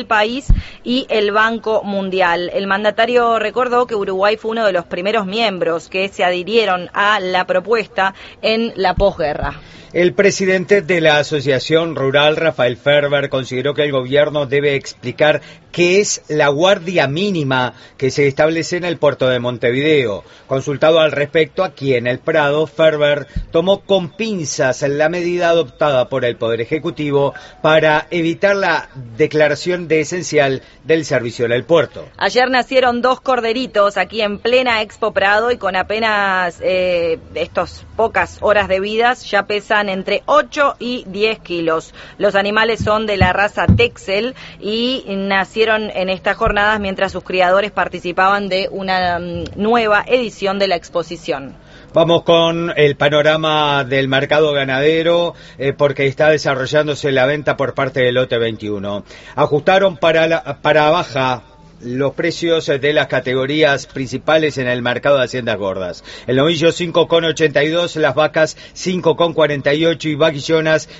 país y el Banco Mundial. El mandatario recordó que Uruguay fue uno de los primeros miembros que se adhirieron a la propuesta en la posguerra. El presidente de la Asociación Rural, Rafael Ferber, consideró que el gobierno debe explicar qué es la guardia mínima que se establece en el puerto de Montevideo. Consultado al respecto aquí en el Prado, Ferber tomó con pinzas la medida adoptada por el Poder Ejecutivo para evitar la declaración de esencial del servicio en el puerto. Ayer nacieron 2 corderitos aquí en plena Expo Prado y con apenas estos pocas horas de vidas ya pesan entre 8 y 10 kilos. Los animales son de la raza Texel y nacieron en estas jornadas mientras sus criadores participaban de una nueva edición de la exposición. Vamos con el panorama del mercado ganadero porque está desarrollándose la venta por parte del lote 21. Ajustaron para baja los precios de las categorías principales en el mercado de haciendas gordas. El novillo 5,82, las vacas 5,48 y vaquillonas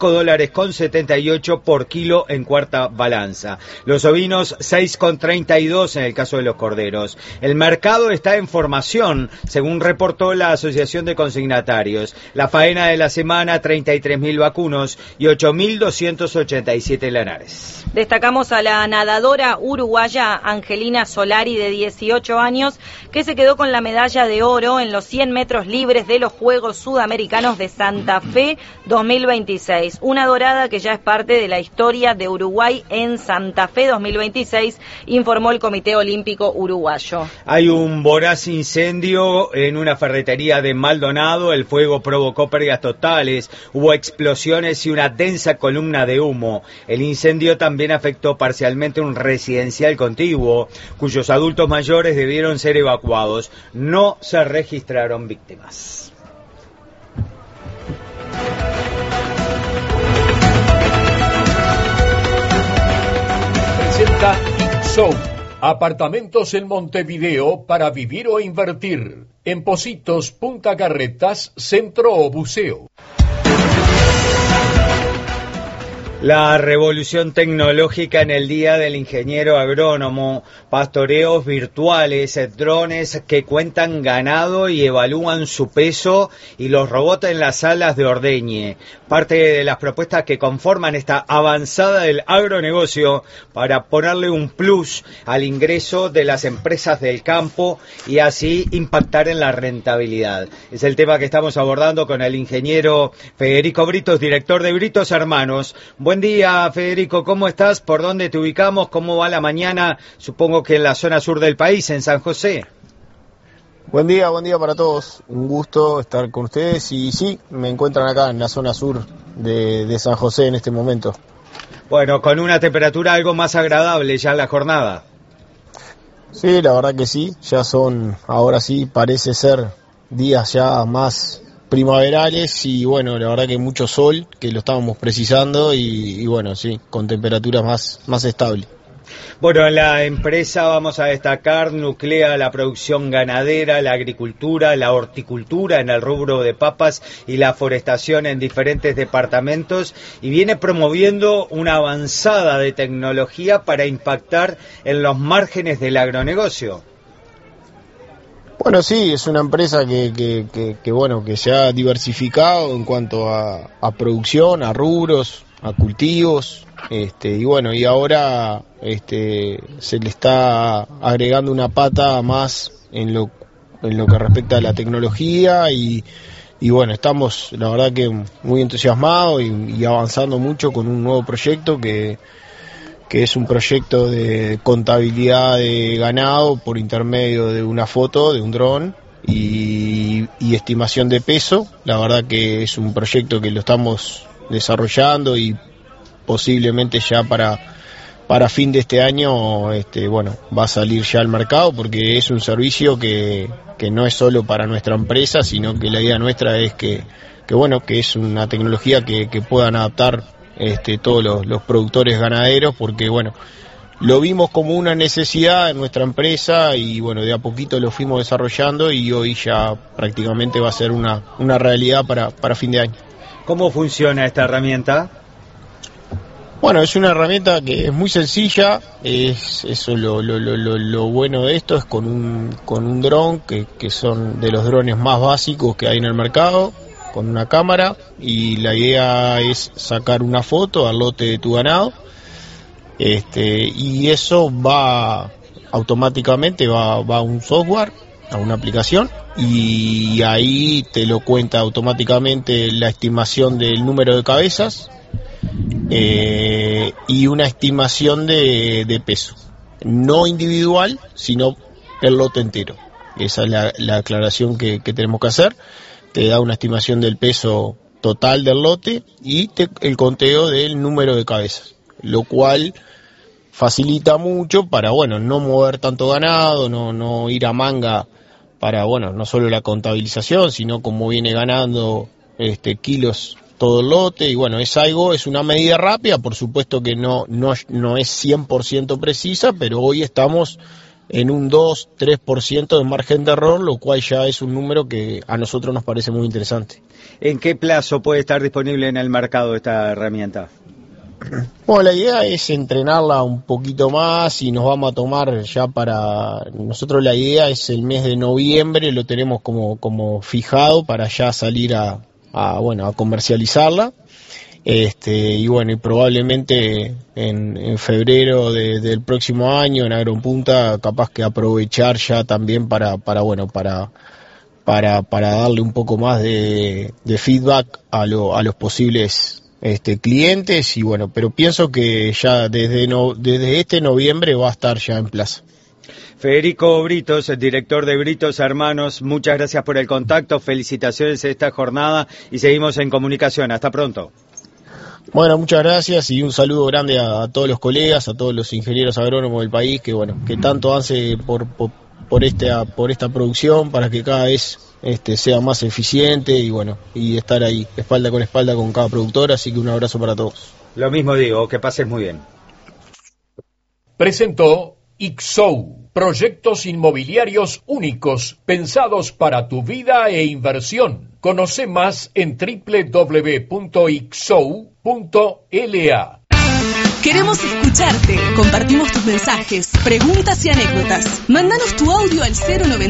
$5.78 por kilo en cuarta balanza. Los ovinos 6,32 en el caso de los corderos. El mercado está en formación, según reportó la Asociación de Consignatarios. La faena de la semana, 33.000 vacunos y 8.287 lanares. Destacamos a la nadadora uruguaya Angelina Solari, de 18 años, que se quedó con la medalla de oro en los 100 metros libres de los Juegos Sudamericanos de Santa Fe 2026. Una dorada que ya es parte de la historia de Uruguay en Santa Fe 2026, informó el Comité Olímpico Uruguayo. Hay un voraz incendio en una ferretería de Maldonado. El fuego provocó pérdidas totales, hubo explosiones y una densa columna de humo. El incendio también afectó parcialmente un residencial contiguo, cuyos adultos mayores debieron ser evacuados. No se registraron víctimas. Presenta Ixo, apartamentos en Montevideo para vivir o invertir. En Pocitos, Punta Carretas, Centro o Buceo. La revolución tecnológica en el Día del Ingeniero Agrónomo, pastoreos virtuales, drones que cuentan ganado y evalúan su peso y los robots en las salas de ordeñe. Parte de las propuestas que conforman esta avanzada del agronegocio para ponerle un plus al ingreso de las empresas del campo y así impactar en la rentabilidad. Es el tema que estamos abordando con el ingeniero Federico Britos, director de Britos Hermanos. Buen día, Federico, ¿cómo estás? ¿Por dónde te ubicamos? ¿Cómo va la mañana? Supongo que en la zona sur del país, en San José. Buen día para todos. Un gusto estar con ustedes y sí, me encuentran acá en la zona sur de San José en este momento. Bueno, con una temperatura algo más agradable ya en la jornada. Sí, la verdad que sí, ya son, ahora sí, parece ser días ya más primaverales y bueno, la verdad que mucho sol, que lo estábamos precisando y bueno, sí, con temperaturas más estables. Bueno, en la empresa vamos a destacar, nuclea la producción ganadera, la agricultura, la horticultura en el rubro de papas y la forestación en diferentes departamentos y viene promoviendo una avanzada de tecnología para impactar en los márgenes del agronegocio. Bueno, sí, es una empresa que bueno, que se ha diversificado en cuanto a producción, a rubros, a cultivos, y bueno, y ahora se le está agregando una pata más en lo que respecta a la tecnología y bueno, estamos la verdad que muy entusiasmados y avanzando mucho con un nuevo proyecto que es un proyecto de contabilidad de ganado por intermedio de una foto, de un dron y estimación de peso. La verdad que es un proyecto que lo estamos desarrollando y posiblemente ya para fin de este año bueno, va a salir ya al mercado porque es un servicio que no es solo para nuestra empresa, sino que la idea nuestra es que bueno, que es una tecnología que puedan adaptar todos los productores ganaderos, porque bueno, lo vimos como una necesidad en nuestra empresa y bueno, de a poquito lo fuimos desarrollando y hoy ya prácticamente va a ser una realidad para fin de año. ¿Cómo funciona esta herramienta? Bueno, es una herramienta que es muy sencilla, es eso lo bueno de esto, es con un dron, que son de los drones más básicos que hay en el mercado, con una cámara, y la idea es sacar una foto al lote de tu ganado, y eso va automáticamente, va a un software, a una aplicación, y ahí te lo cuenta automáticamente la estimación del número de cabezas, y una estimación de peso, no individual, sino el lote entero. Esa es la aclaración que tenemos que hacer. Te da una estimación del peso total del lote y el conteo del número de cabezas, lo cual facilita mucho para, no mover tanto ganado, no ir a manga para, no solo la contabilización, sino como viene ganando kilos todo el lote, y es una medida rápida, por supuesto que no es 100% precisa, pero hoy estamos en un 2-3% de margen de error, lo cual ya es un número que a nosotros nos parece muy interesante. ¿En qué plazo puede estar disponible en el mercado esta herramienta? Bueno, la idea es entrenarla un poquito más y nos vamos a tomar ya nosotros la idea es el mes de noviembre, lo tenemos como fijado para ya salir a comercializarla, y probablemente en febrero del próximo año en Agropunta capaz que aprovechar ya también para darle un poco más de feedback a los posibles clientes, pero pienso que ya desde este noviembre va a estar ya en plaza. Federico Britos, el director de Britos Hermanos, muchas gracias por el contacto, felicitaciones en esta jornada y seguimos en comunicación. Hasta pronto. Bueno, muchas gracias y un saludo grande a todos los colegas, a todos los ingenieros agrónomos del país que tanto hace por esta producción para que cada vez sea más eficiente y estar ahí espalda con cada productor, así que un abrazo para todos. Lo mismo digo, que pases muy bien. Presentó ICSOU, proyectos inmobiliarios únicos pensados para tu vida e inversión. Conoce más en www.icsou.la. Queremos escucharte. Compartimos tus mensajes, preguntas y anécdotas. Mándanos tu audio al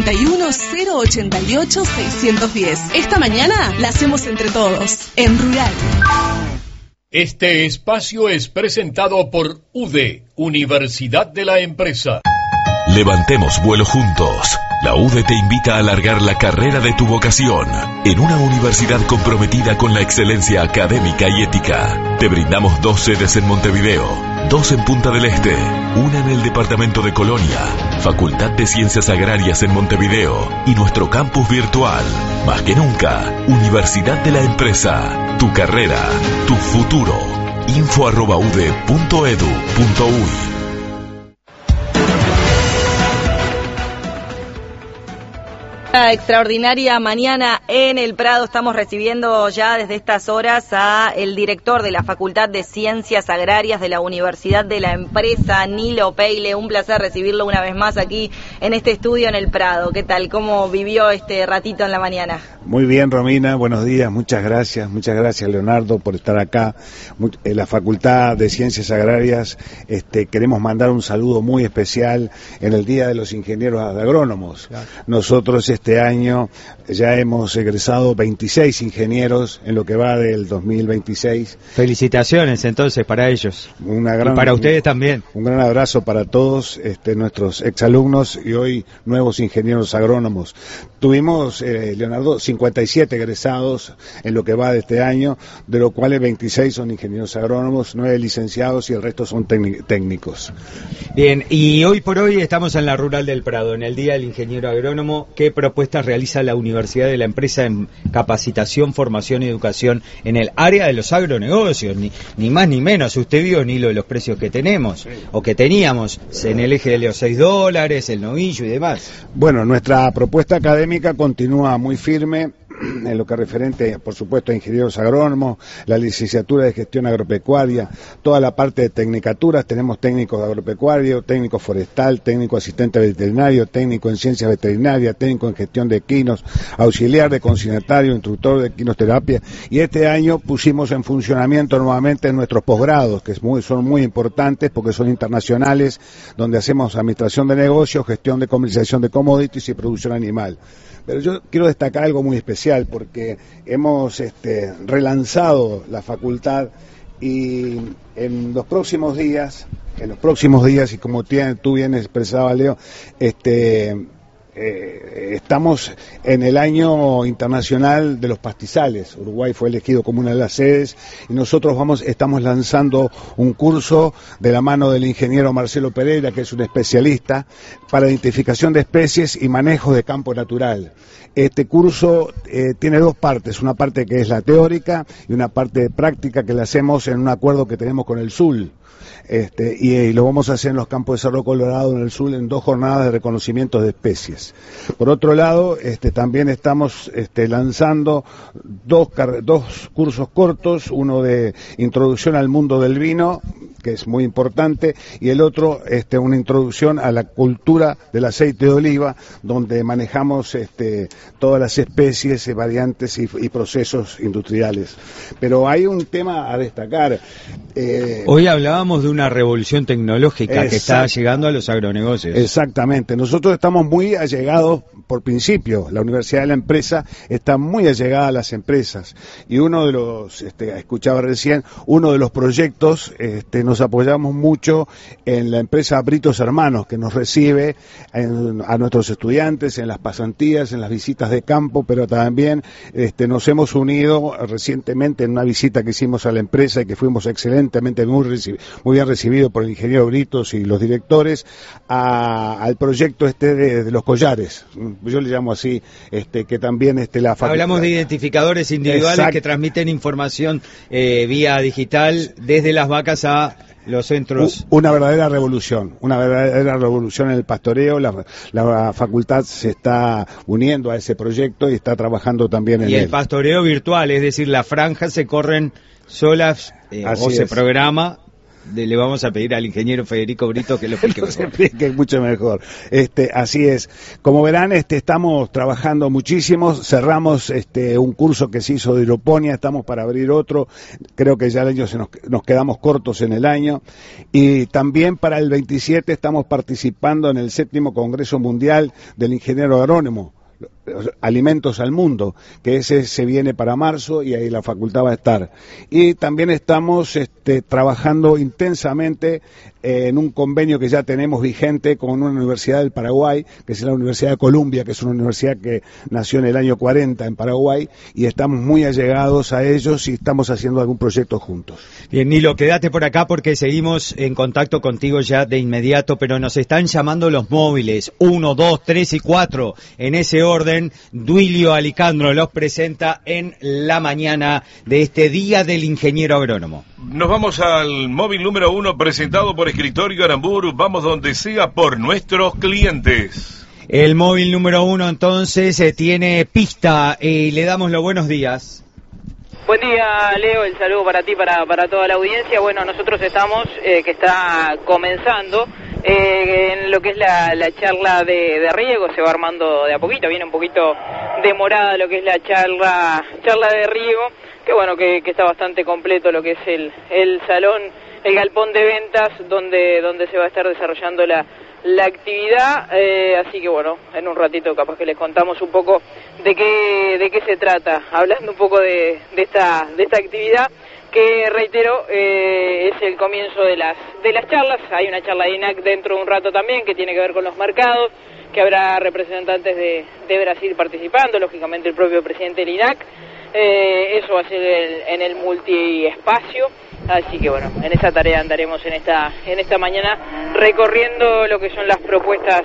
091-088-610. Esta mañana la hacemos entre todos, en Rural. Este espacio es presentado por UDE, Universidad de la Empresa. Levantemos vuelo juntos. La UDE te invita a alargar la carrera de tu vocación en una universidad comprometida con la excelencia académica y ética. Te brindamos 2 sedes en Montevideo, 2 en Punta del Este, una en el departamento de Colonia, Facultad de Ciencias Agrarias en Montevideo y nuestro campus virtual. Más que nunca, Universidad de la Empresa. Tu carrera, tu futuro. info@ude.edu.uy. Extraordinaria mañana en el Prado. Estamos recibiendo ya desde estas horas a el director de la Facultad de Ciencias Agrarias de la Universidad de la Empresa, Nilo Peile. Un placer recibirlo una vez más aquí en este estudio en el Prado. ¿Qué tal? ¿Cómo vivió este ratito en la mañana? Muy bien, Romina, buenos días, muchas gracias Leonardo por estar acá. La Facultad de Ciencias Agrarias, queremos mandar un saludo muy especial en el Día de los Ingenieros Agrónomos. Claro. Nosotros este año ya hemos egresado 26 ingenieros en lo que va del 2026. Felicitaciones entonces para ellos. Y para ustedes también. Un gran abrazo para todos nuestros exalumnos y hoy nuevos ingenieros agrónomos. Tuvimos, Leonardo, 57 egresados en lo que va de este año, de los cuales 26 son ingenieros agrónomos, 9 licenciados y el resto son técnicos. Bien, y hoy por hoy estamos en la Rural del Prado, en el Día del Ingeniero Agrónomo. ¿Qué propuestas realiza la Universidad de la Empresa en capacitación, formación y educación en el área de los agronegocios? Ni más ni menos. Usted vio, Nilo, los precios que tenemos, sí, o que teníamos en el eje de los $6, el novillo y demás. Bueno, nuestra propuesta académica continúa muy firme. en lo que referente, por supuesto, a ingenieros agrónomos, la licenciatura de gestión agropecuaria, toda la parte de tecnicaturas, tenemos técnicos agropecuario, técnico forestal, técnico asistente veterinario, técnico en ciencias veterinarias, técnico en gestión de equinos, auxiliar de consignatario, instructor de equinoterapia, y este año pusimos en funcionamiento nuevamente nuestros posgrados, que son muy importantes porque son internacionales, donde hacemos administración de negocios, gestión de comercialización de commodities y producción animal. Pero yo quiero destacar algo muy especial porque hemos relanzado la facultad y en los próximos días, y como tú bien expresaba, Leo, estamos en el año internacional de los pastizales. Uruguay fue elegido como una de las sedes y nosotros estamos lanzando un curso de la mano del ingeniero Marcelo Pereira, que es un especialista para identificación de especies y manejo de campo natural. Este curso tiene dos partes, una parte que es la teórica y una parte práctica que la hacemos en un acuerdo que tenemos con el SUL. Y lo vamos a hacer en los campos de Cerro Colorado, en el sur, en 2 jornadas de reconocimiento de especies. Por otro lado, también estamos lanzando dos cursos cortos, uno de introducción al mundo del vino, que es muy importante, y el otro, una introducción a la cultura del aceite de oliva, donde manejamos todas las especies, variantes y procesos industriales. Pero hay un tema a destacar. Hoy hablábamos de una revolución tecnológica que está llegando a los agronegocios. Exactamente. Nosotros estamos muy allegados, por principio, la Universidad de la Empresa está muy allegada a las empresas. Y uno de los, escuchaba recién, uno de los proyectos, nos apoyamos mucho en la empresa Britos Hermanos, que nos recibe a nuestros estudiantes en las pasantías, en las visitas de campo, pero también nos hemos unido recientemente en una visita que hicimos a la empresa y que fuimos excelentemente muy bien recibidos por el ingeniero Britos y los directores, al proyecto de los collares. Yo le llamo así, que también la facultad. Hablamos de identificadores individuales que transmiten información vía digital desde las vacas a los centros. Una verdadera revolución en el pastoreo. La facultad se está uniendo a ese proyecto y está trabajando también en él. Y el pastoreo virtual, es decir, las franjas se corren solas o se programa. Le vamos a pedir al ingeniero Federico Brito que lo explique mejor. Que es mucho mejor. Así es. Como verán, estamos trabajando muchísimo. Cerramos un curso que se hizo de hidroponía, estamos para abrir otro. Creo que ya el año nos quedamos cortos en el año. Y también para el 27 estamos participando en el 7º Congreso Mundial del Ingeniero Agrónomo. Alimentos al Mundo, que ese se viene para marzo y ahí la facultad va a estar. Y también estamos trabajando intensamente en un convenio que ya tenemos vigente con una universidad del Paraguay, que es la Universidad de Columbia, que es una universidad que nació en el año 40 en Paraguay, y estamos muy allegados a ellos y estamos haciendo algún proyecto juntos. Bien, Nilo, quédate por acá porque seguimos en contacto contigo ya de inmediato, pero nos están llamando los móviles 1, 2, 3 y 4 en ese orden. Duilio Alicandro los presenta en la mañana de este Día del Ingeniero Agrónomo. Nos vamos al móvil número 1 presentado por Escritorio Aramburu. Vamos donde sea por nuestros clientes. El móvil número 1 entonces tiene pista y le damos los buenos días. Buen día, Leo, el saludo para ti, para toda la audiencia. Bueno, nosotros estamos, que está comenzando en lo que es la charla de riego. Se va armando de a poquito, viene un poquito demorada lo que es la charla de riego, que bueno, que está bastante completo lo que es el salón, el galpón de ventas, donde se va a estar desarrollando la actividad, así que bueno, en un ratito capaz que les contamos un poco de qué se trata, hablando un poco de esta actividad, que reitero, es el comienzo de las charlas. Hay una charla de INAC dentro de un rato también que tiene que ver con los mercados, que habrá representantes de Brasil participando, lógicamente el propio presidente del INAC. Eso va a ser en el multiespacio, así que bueno, en esa tarea andaremos en esta mañana recorriendo lo que son las propuestas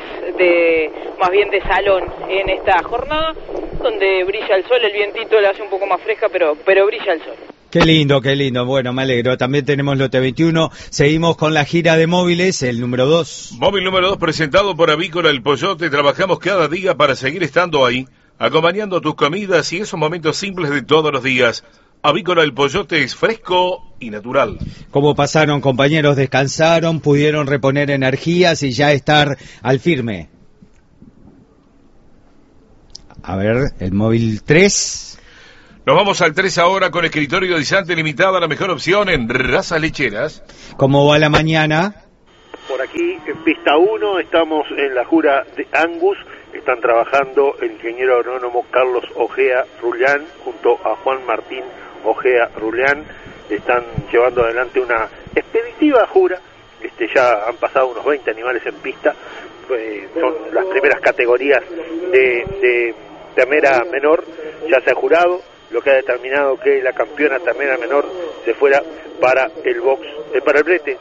más bien de salón en esta jornada, donde brilla el sol, el vientito la hace un poco más fresca, pero brilla el sol. Qué lindo, bueno, me alegro. También tenemos Lote 21, seguimos con la gira de móviles, el número 2. Móvil número 2 presentado por Avícola El Pollote. Trabajamos cada día para seguir estando ahí. acompañando tus comidas y esos momentos simples de todos los días. Avícola El Pollote es fresco y natural. ¿Cómo pasaron, compañeros? ¿Descansaron? ¿Pudieron reponer energías y ya estar al firme? A ver, el móvil 3... Nos vamos al 3 ahora con escritorio guisante limitada, la mejor opción en razas lecheras. ¿Cómo va la mañana? Por aquí, en pista 1, estamos en la jura de Angus. Están trabajando el ingeniero agrónomo Carlos Ojea Rullán junto a Juan Martín Ojea Rullán. Están llevando adelante una expeditiva jura. Ya han pasado unos 20 animales en pista. Son las primeras categorías de ternera menor. Ya se ha jurado, lo que ha determinado que la campeona ternera menor se fuera para el box, para el brete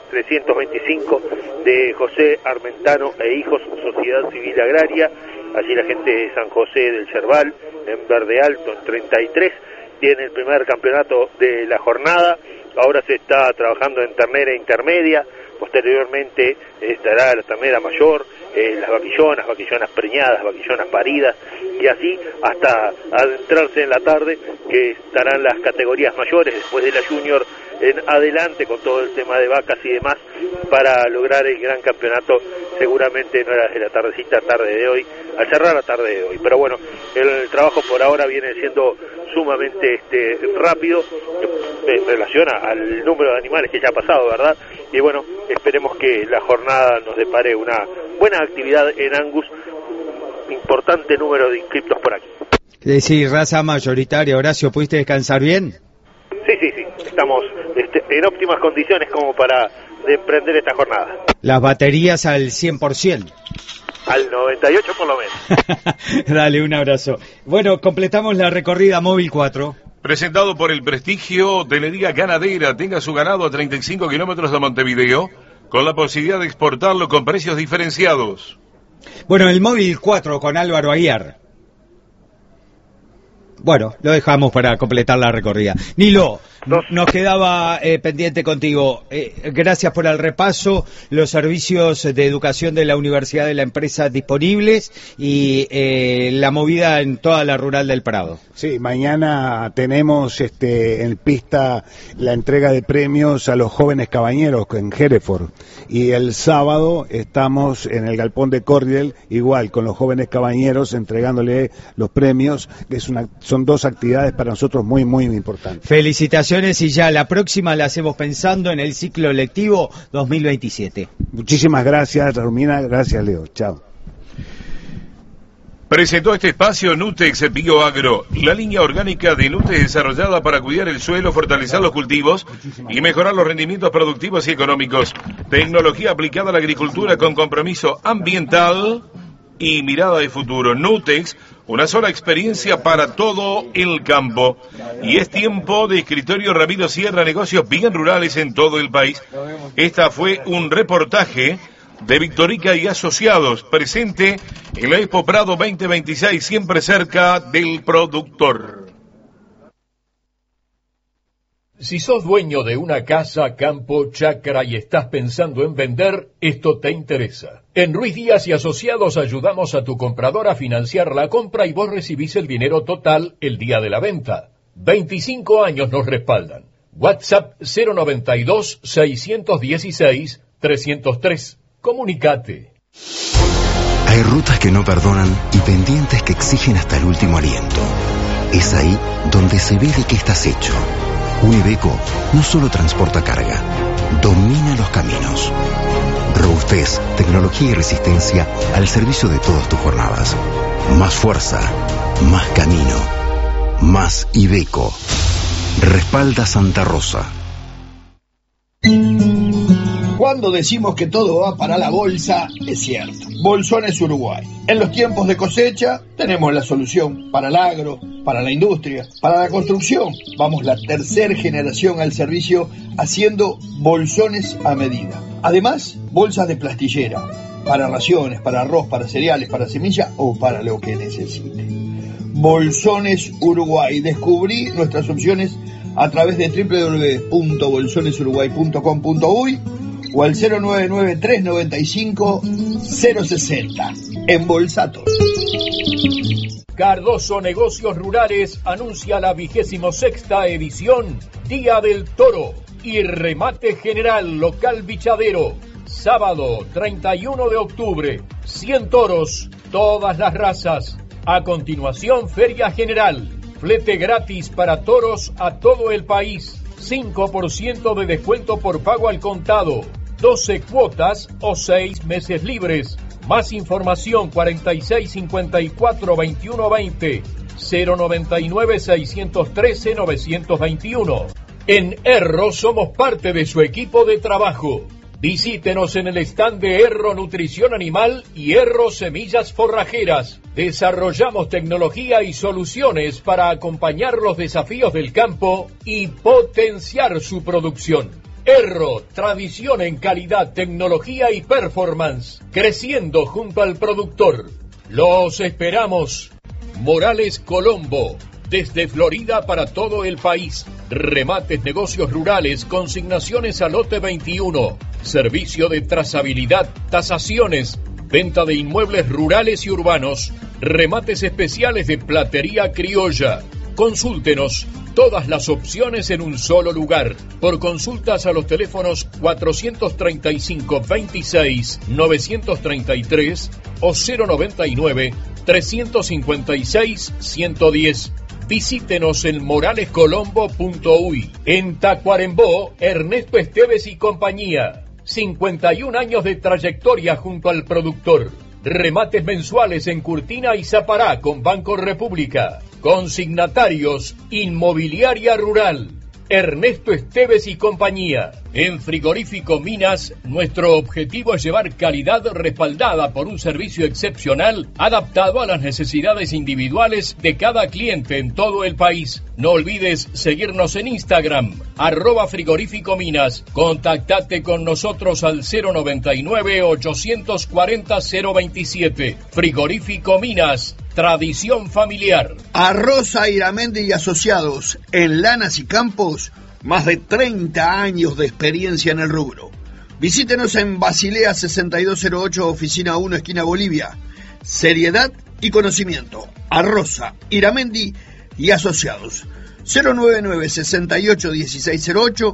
325 de José Armentano e Hijos, Sociedad Civil Agraria. Allí la gente de San José del Yerbal, en Verde Alto, en 33, tiene el primer campeonato de la jornada. Ahora se está trabajando en ternera intermedia, posteriormente estará la ternera mayor, las vaquillonas preñadas, vaquillonas paridas, y así hasta adentrarse en la tarde, que estarán las categorías mayores, después de la junior en adelante, con todo el tema de vacas y demás, para lograr el gran campeonato. Seguramente no era desde la tarde de hoy, al cerrar la tarde de hoy, pero bueno, el trabajo por ahora viene siendo sumamente rápido en relación al número de animales que ya ha pasado, ¿verdad? Y bueno, esperemos que la jornada nos depare una buena actividad en Angus, importante número de inscriptos por aquí. Es decir, raza mayoritaria. Horacio, ¿pudiste descansar bien? Sí, estamos en óptimas condiciones como para emprender esta jornada. Las baterías al 100%. Al 98 por lo menos. Dale, un abrazo. Bueno, completamos la recorrida móvil 4. Presentado por el prestigio de Tenería Ganadera. Tenga su ganado a 35 kilómetros de Montevideo, con la posibilidad de exportarlo con precios diferenciados. Bueno, el móvil 4 con Álvaro Aguiar. Bueno, lo dejamos para completar la recorrida. Nilo, nos quedaba pendiente contigo. Gracias por el repaso, los servicios de educación de la Universidad de la Empresa disponibles y la movida en toda la rural del Prado. Sí, mañana tenemos en pista la entrega de premios a los jóvenes cabañeros en Hereford, y el sábado estamos en el Galpón de Cordial, igual con los jóvenes cabañeros entregándole los premios, que son dos actividades para nosotros muy, muy importantes. Felicitaciones, y ya la próxima la hacemos pensando en el ciclo lectivo 2027. Muchísimas gracias, Romina, gracias, Leo. Chao. Presentó este espacio Nutex Bioagro, la línea orgánica de Nutex desarrollada para cuidar el suelo, fortalecer los cultivos y mejorar los rendimientos productivos y económicos. Tecnología aplicada a la agricultura con compromiso ambiental y mirada de futuro. Nutex, una sola experiencia para todo el campo. Y es tiempo de escritorio Ramiro Sierra, negocios bien rurales en todo el país. Esta fue un reportaje de Victorica y Asociados, presente en la Expo Prado 2026, siempre cerca del productor. Si sos dueño de una casa, campo, chacra y estás pensando en vender, esto te interesa. En Ruiz Díaz y Asociados ayudamos a tu comprador a financiar la compra y vos recibís el dinero total el día de la venta. 25 años nos respaldan. WhatsApp 092-616-303. Comunicate. Hay rutas que no perdonan y pendientes que exigen hasta el último aliento. Es ahí donde se ve de qué estás hecho. Un Iveco no solo transporta carga, domina los caminos. Robustez, tecnología y resistencia al servicio de todas tus jornadas. Más fuerza, más camino, más Iveco. Respalda Santa Rosa. Cuando decimos que todo va para la bolsa, es cierto. Bolsones Uruguay. En los tiempos de cosecha tenemos la solución para el agro, para la industria, para la construcción. Vamos la tercera generación al servicio haciendo bolsones a medida. Además, bolsas de plastillera, para raciones, para arroz, para cereales, para semilla o para lo que necesite. Bolsones Uruguay. Descubrí nuestras opciones a través de www.bolsonesuruguay.com.uy o al 099-395-060. Embolsatos. Cardoso Negocios Rurales anuncia la 26ª edición Día del Toro y remate general local Bichadero. Sábado 31 de octubre, 100 toros, todas las razas. A continuación, Feria General. Flete gratis para toros a todo el país. 5% de descuento por pago al contado. 12 cuotas o 6 meses libres. Más información 4654-2120 099-613-921. En Erro somos parte de su equipo de trabajo. Visítenos en el stand de Erro Nutrición Animal y Erro Semillas Forrajeras. Desarrollamos tecnología y soluciones para acompañar los desafíos del campo y potenciar su producción. Erro, tradición en calidad, tecnología y performance, creciendo junto al productor. Los esperamos. Morales Colombo, desde Florida para todo el país. Remates, negocios rurales, consignaciones a lote 21. Servicio de trazabilidad, tasaciones, venta de inmuebles rurales y urbanos. Remates especiales de platería criolla. Consúltenos todas las opciones en un solo lugar. Por consultas a los teléfonos 435-26-933 o 099-356-110. Visítenos en moralescolombo.uy. En Tacuarembó, Ernesto Esteves y compañía. 51 años de trayectoria junto al productor. Remates mensuales en Curtina y Zapará con Banco República. Consignatarios, Inmobiliaria Rural. Ernesto Esteves y compañía. En Frigorífico Minas, nuestro objetivo es llevar calidad respaldada por un servicio excepcional adaptado a las necesidades individuales de cada cliente en todo el país. No olvides seguirnos en Instagram, @Frigorífico Minas. Contactate con nosotros al 099-840-027. Frigorífico Minas, tradición familiar. Arroza Iramendi y Asociados, en lanas y campos, más de 30 años de experiencia en el rubro. Visítenos en Basilea 6208, oficina 1, esquina Bolivia. Seriedad y conocimiento. Arroza Iramendi y Asociados. 099-68-1608,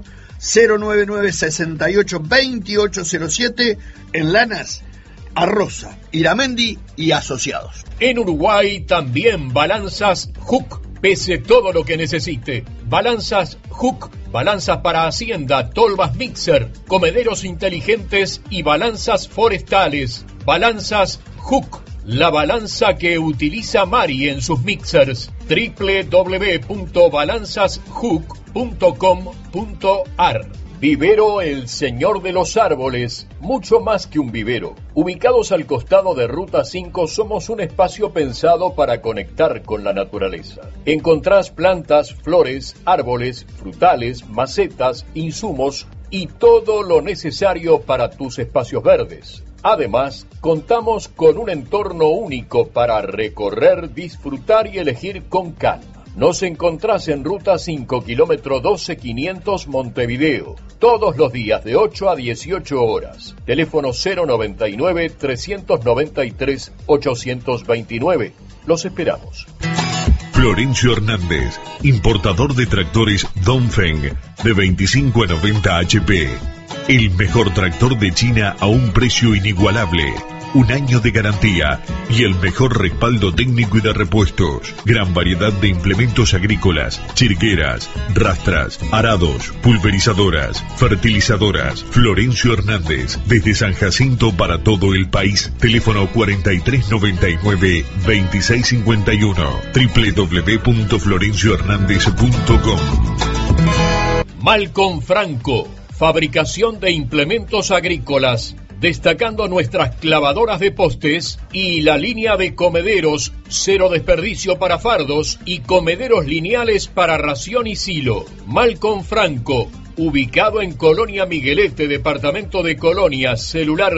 099-68-2807, en lanas, Arroza Iramendi y Asociados. En Uruguay también balanzas Hook. Pese todo lo que necesite. Balanzas Hook, balanzas para hacienda, tolvas mixer, comederos inteligentes y balanzas forestales. Balanzas Hook, la balanza que utiliza Mari en sus mixers. www.balanzashook.com.ar. Vivero El Señor de los Árboles, mucho más que un vivero. Ubicados al costado de Ruta 5, somos un espacio pensado para conectar con la naturaleza. Encontrás plantas, flores, árboles, frutales, macetas, insumos y todo lo necesario para tus espacios verdes. Además, contamos con un entorno único para recorrer, disfrutar y elegir con calma. Nos encontrás en Ruta 5, kilómetro 12500, Montevideo. Todos los días de 8 a 18 horas. Teléfono 099-393-829. Los esperamos. Florencio Hernández, importador de tractores Dongfeng de 25 a 90 HP. El mejor tractor de China a un precio inigualable. Un año de garantía y el mejor respaldo técnico y de repuestos. Gran variedad de implementos agrícolas, chirgueras, rastras, arados, pulverizadoras, fertilizadoras. Florencio Hernández, desde San Jacinto para todo el país. Teléfono 4399-2651. www.florenciohernandez.com. Malcom Franco, fabricación de implementos agrícolas, destacando nuestras clavadoras de postes y la línea de comederos cero desperdicio para fardos y comederos lineales para ración y silo. Malcom Franco, ubicado en Colonia Miguelete, departamento de Colonia, celular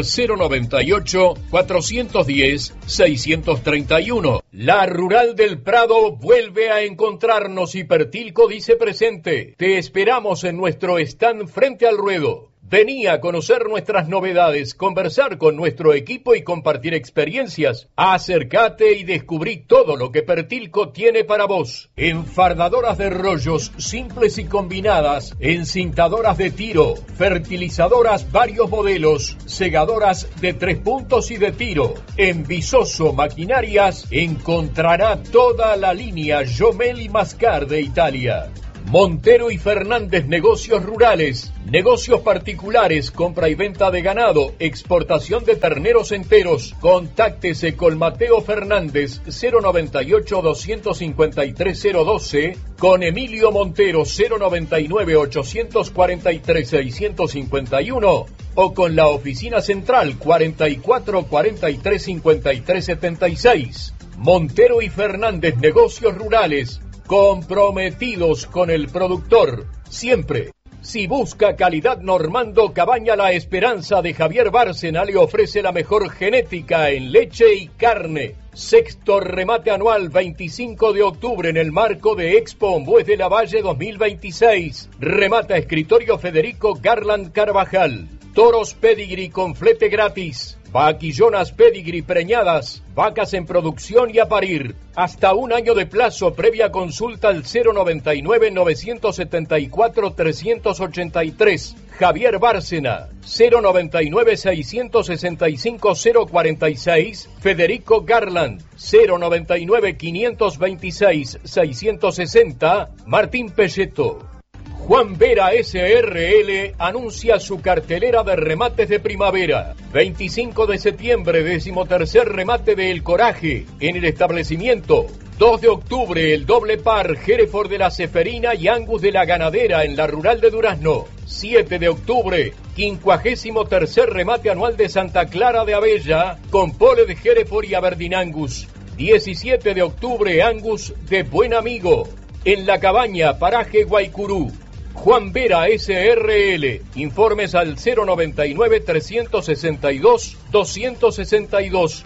098-410-631. La Rural del Prado vuelve a encontrarnos y Pertilco dice presente. Te esperamos en nuestro stand frente al ruedo. Vení a conocer nuestras novedades, conversar con nuestro equipo y compartir experiencias. Acércate y descubrí todo lo que Pertilco tiene para vos. Enfardadoras de rollos simples y combinadas, encintadoras de tiro, fertilizadoras varios modelos, segadoras de 3 puntos y de tiro. En Visoso Maquinarias encontrará toda la línea Jomel y Mascar de Italia. Montero y Fernández Negocios Rurales, negocios particulares, compra y venta de ganado, exportación de terneros enteros. Contáctese con Mateo Fernández 098-253-012, con Emilio Montero 099-843-651 o con la oficina central 44-43-53-76. Montero y Fernández Negocios Rurales, comprometidos con el productor, siempre. Si busca calidad Normando, Cabaña La Esperanza de Javier Bárcena le ofrece la mejor genética en leche y carne. Sexto remate anual 25 de octubre en el marco de Expo Ombues de la Valle 2026. Remata escritorio Federico Garland Carvajal. Toros Pedigree con flete gratis. Vaquillonas Pedigree preñadas, vacas en producción y a parir. Hasta 1 año de plazo, previa consulta al 099-974-383. Javier Bárcena, 099-665-046. Federico Garland, 099-526-660. Martín Pelleto. Juan Vera SRL anuncia su cartelera de remates de primavera. 25 de septiembre, 13º remate de El Coraje en el establecimiento. 2 de octubre, el doble par Hereford de la Ceferina y Angus de la Ganadera en la Rural de Durazno. 7 de octubre, 53º remate anual de Santa Clara de Abella con pole de Hereford y Aberdeen Angus. 17 de octubre, Angus de Buen Amigo en La Cabaña, paraje Guaycurú. Juan Vera SRL, informes al 099-362-262,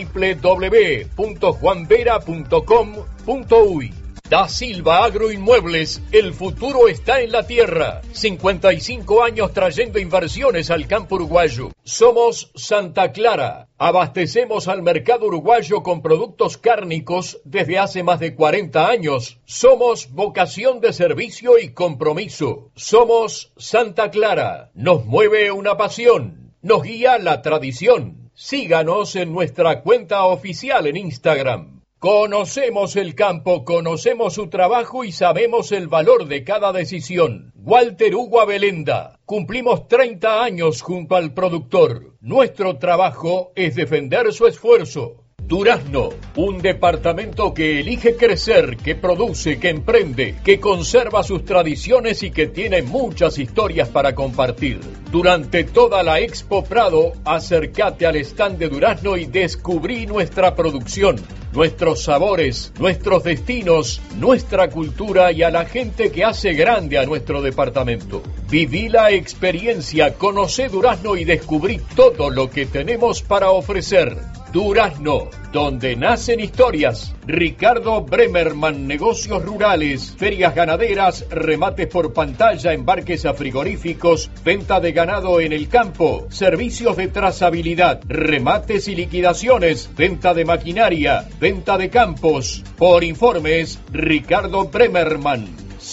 www.juanvera.com.uy. Da Silva Agroinmuebles, el futuro está en la tierra. 55 años trayendo inversiones al campo uruguayo. Somos Santa Clara. Abastecemos al mercado uruguayo con productos cárnicos desde hace más de 40 años. Somos vocación de servicio y compromiso. Somos Santa Clara. Nos mueve una pasión. Nos guía la tradición. Síganos en nuestra cuenta oficial en Instagram. Conocemos el campo, conocemos su trabajo y sabemos el valor de cada decisión. Walter Hugo Abelenda. Cumplimos 30 años junto al productor. Nuestro trabajo es defender su esfuerzo. Durazno, un departamento que elige crecer, que produce, que emprende, que conserva sus tradiciones y que tiene muchas historias para compartir. Durante toda la Expo Prado, acércate al stand de Durazno y descubrí nuestra producción, nuestros sabores, nuestros destinos, nuestra cultura y a la gente que hace grande a nuestro departamento. Viví la experiencia, conocé Durazno y descubrí todo lo que tenemos para ofrecer. Durazno, donde nacen historias. Ricardo Bremerman, negocios rurales, ferias ganaderas, remates por pantalla, embarques a frigoríficos, venta de ganado en el campo, servicios de trazabilidad, remates y liquidaciones, venta de maquinaria, venta de campos. Por informes, Ricardo Bremerman,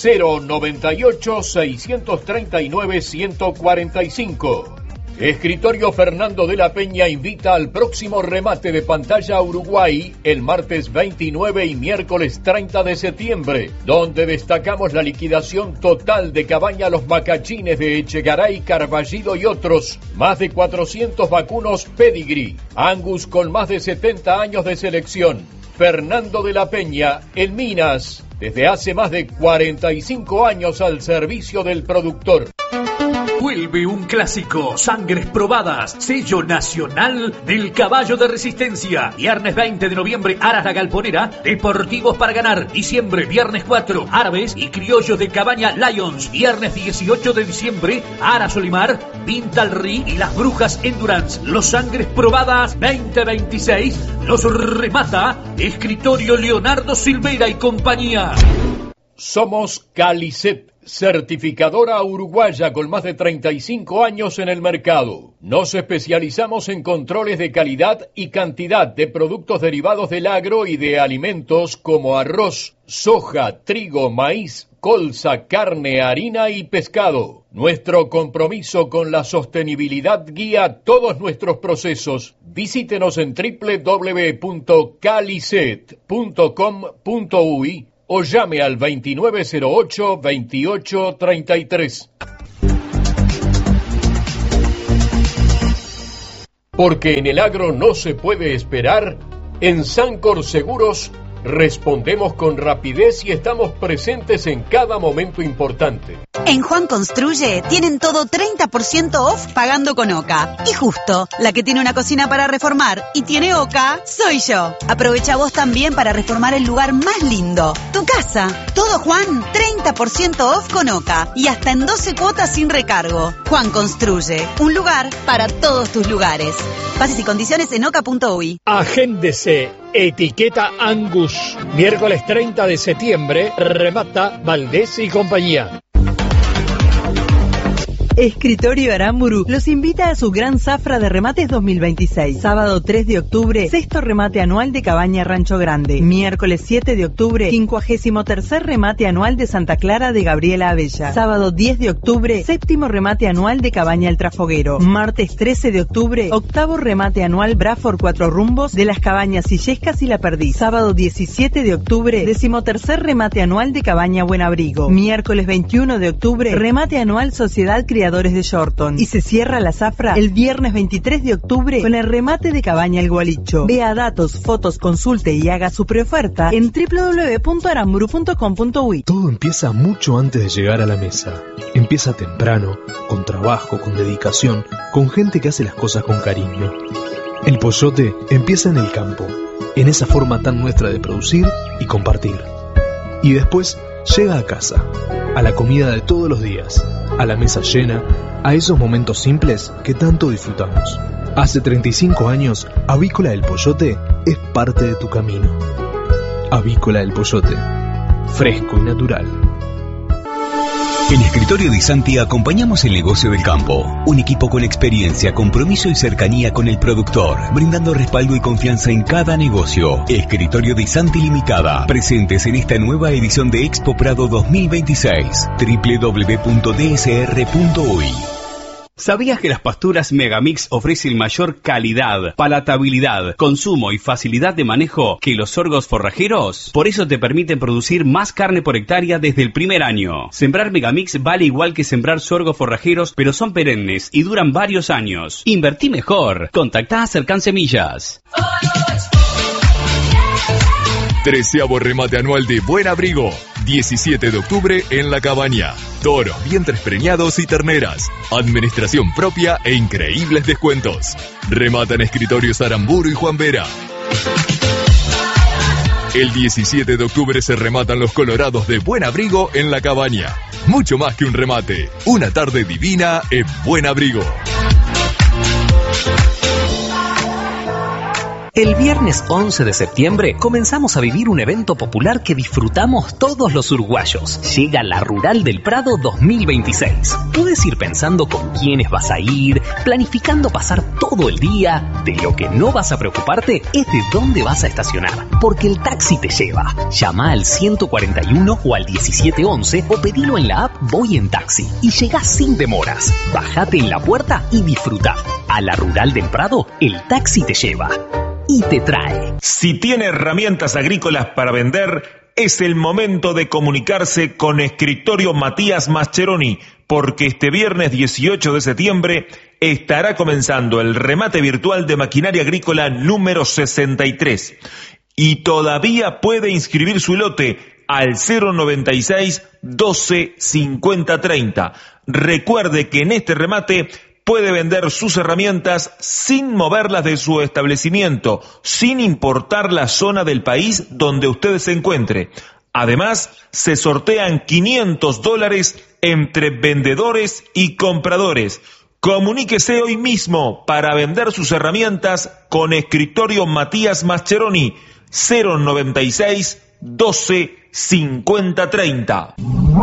098-639-145. Escritorio Fernando de la Peña invita al próximo remate de pantalla Uruguay el martes 29 y miércoles 30 de septiembre, donde destacamos la liquidación total de Cabaña Los Macachines de Echegaray, Carballido y otros. Más de 400 vacunos Pedigree, Angus con más de 70 años de selección. Fernando de la Peña en Minas, desde hace más de 45 años al servicio del productor. Vuelve un clásico, Sangres Probadas, sello nacional del caballo de resistencia. Viernes 20 de noviembre, Aras La Galponera, Deportivos para Ganar. Diciembre, viernes 4, Árabes y Criollos de Cabaña Lions. Viernes 18 de diciembre, Aras Olimar, Vintalrí y Las Brujas Endurance. Los Sangres Probadas 2026 los remata Escritorio Leonardo Silveira y compañía. Somos Calicet, certificadora uruguaya con más de 35 años en el mercado. Nos especializamos en controles de calidad y cantidad de productos derivados del agro y de alimentos como arroz, soja, trigo, maíz, colza, carne, harina y pescado. Nuestro compromiso con la sostenibilidad guía todos nuestros procesos. Visítenos en www.calicet.com.uy o llame al 2908-2833. Porque en el agro no se puede esperar, en Sancor Seguros respondemos con rapidez y estamos presentes en cada momento importante. En Juan Construye tienen todo 30% off pagando con OCA. Y justo, la que tiene una cocina para reformar y tiene OCA, soy yo. Aprovecha vos también para reformar el lugar más lindo, tu casa. Todo Juan, 30% off con OCA y hasta en 12 cuotas sin recargo. Juan Construye, un lugar para todos tus lugares. Bases y condiciones en oca.uy. Agéndese, etiqueta Angus. Miércoles 30 de septiembre, remata Valdés y compañía. Escritorio Aramburu los invita a su gran zafra de remates 2026. Sábado 3 de octubre, sexto remate anual de Cabaña Rancho Grande. Miércoles 7 de octubre, 53er remate anual de Santa Clara de Gabriela Abella. Sábado 10 de octubre, séptimo remate anual de Cabaña El Trafoguero. Martes 13 de octubre, octavo remate anual Braford Cuatro Rumbos de las Cabañas Illescas y La Perdiz. Sábado 17 de octubre, 13er remate anual de Cabaña Buen Abrigo. Miércoles 21 de octubre, remate anual Sociedad Criadores de Shorton. Y se cierra la zafra el viernes 23 de octubre con el remate de Cabaña El Gualicho. Vea datos, fotos, consulte y haga su preoferta en www.aramburu.com.uy. Todo empieza mucho antes de llegar a la mesa. Empieza temprano, con trabajo, con dedicación, con gente que hace las cosas con cariño. El pollote empieza en el campo, en esa forma tan nuestra de producir y compartir. Y después llega a casa, a la comida de todos los días, a la mesa llena, a esos momentos simples que tanto disfrutamos. Hace 35 años, Avícola del Pollote es parte de tu camino. Avícola del Pollote, fresco y natural. En Escritorio Di Santi acompañamos el negocio del campo. Un equipo con experiencia, compromiso y cercanía con el productor, brindando respaldo y confianza en cada negocio. Escritorio Di Santi Limitada, presentes en esta nueva edición de Expo Prado 2026. www.dsr.uy. ¿Sabías que las pasturas Megamix ofrecen mayor calidad, palatabilidad, consumo y facilidad de manejo que los sorgos forrajeros? Por eso te permiten producir más carne por hectárea desde el primer año. Sembrar Megamix vale igual que sembrar sorgos forrajeros, pero son perennes y duran varios años. Invertí mejor. Contactá a Cercan Semillas. 13º remate anual de Buen Abrigo, 17 de octubre en La Cabaña. Toros, vientres preñados y terneras. Administración propia e increíbles descuentos. Rematan Escritorios Aramburu y Juan Vera. El 17 de octubre se rematan los colorados de Buen Abrigo en La Cabaña. Mucho más que un remate, una tarde divina en Buen Abrigo. El viernes 11 de septiembre comenzamos a vivir un evento popular que disfrutamos todos los uruguayos. Llega la Rural del Prado 2026. Puedes ir pensando con quiénes vas a ir, planificando pasar todo el día. De lo que no vas a preocuparte es de dónde vas a estacionar, porque el taxi te lleva. Llama al 141 o al 1711 o pedilo en la app Voy en Taxi y llegás sin demoras. Bajate en la puerta y disfruta. A la Rural del Prado, el taxi te lleva y te trae. Si tiene herramientas agrícolas para vender, es el momento de comunicarse con Escritorio Matías Mascheroni, porque este viernes 18 de septiembre estará comenzando el remate virtual de maquinaria agrícola número 63. Y todavía puede inscribir su lote al 096 12 50 30. Recuerde que en este remate puede vender sus herramientas sin moverlas de su establecimiento, sin importar la zona del país donde usted se encuentre. Además, se sortean $500 entre vendedores y compradores. Comuníquese hoy mismo para vender sus herramientas con Escritorio Matías Mascheroni, 096 12 5030.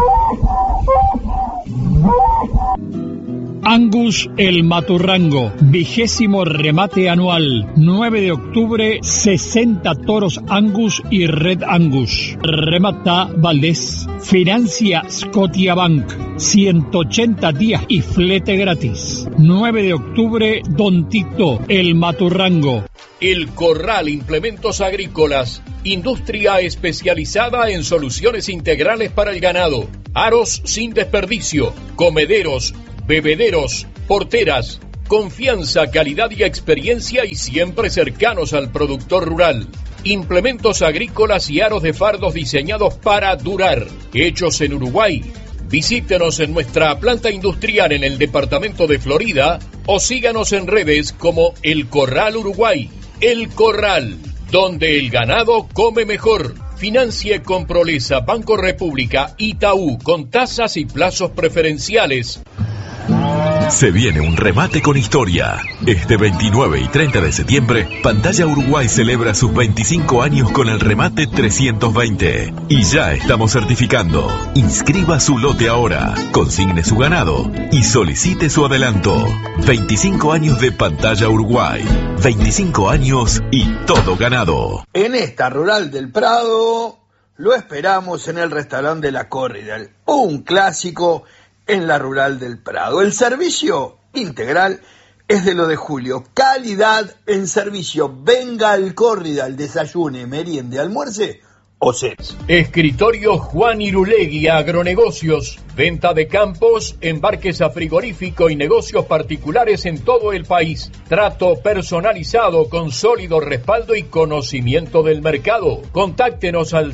Angus el Maturrango, 20º remate anual, 9 de octubre, 60 toros Angus y Red Angus. Remata Valdés, financia Scotiabank, 180 días y flete gratis. 9 de octubre, Don Tito el Maturrango. El Corral Implementos Agrícolas, industria especializada en soluciones integrales para el ganado, aros sin desperdicio, comederos, bebederos, porteras, confianza, calidad y experiencia y siempre cercanos al productor rural. Implementos agrícolas y aros de fardos diseñados para durar, hechos en Uruguay. Visítenos en nuestra planta industrial en el departamento de Florida o síganos en redes como El Corral Uruguay. El Corral, donde el ganado come mejor. Financie con Prolesa, Banco República, Itaú, con tasas y plazos preferenciales. Se viene un remate con historia. Este 29 y 30 de septiembre, Pantalla Uruguay celebra sus 25 años con el remate 320. Y ya estamos certificando. Inscriba su lote ahora, consigne su ganado y solicite su adelanto. 25 años de Pantalla Uruguay. 25 años y todo ganado. En esta Rural del Prado, lo esperamos en el restaurante de La Corridal, un clásico en la Rural del Prado. El servicio integral es de lo de Julio. Calidad en servicio. Venga al Corridal, desayune, meriende, almuerce o cenas. Escritorio Juan Irulegui Agronegocios. Venta de campos, embarques a frigorífico y negocios particulares en todo el país. Trato personalizado con sólido respaldo y conocimiento del mercado. Contáctenos al